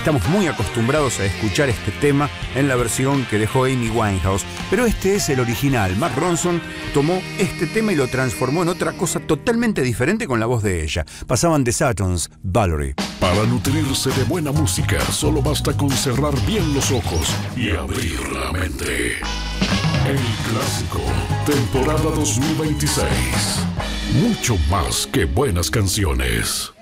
Estamos muy acostumbrados a escuchar este tema en la versión que dejó Amy Winehouse, pero este es el original. Mark Ronson tomó este tema y lo transformó en otra cosa totalmente diferente con la voz de ella. Pasaban The Satyrns, Valerie. Para nutrirse de buena música, solo basta con cerrar bien los ojos y abrir la mente. El Clásico, temporada 2026. Mucho más que buenas canciones.